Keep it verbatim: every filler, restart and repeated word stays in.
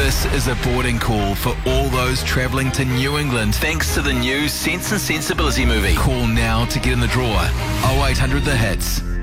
This is a boarding call for all those travelling to New England thanks to the new Sense and Sensibility movie. Call now to get in the draw. oh eight hundred The Hits.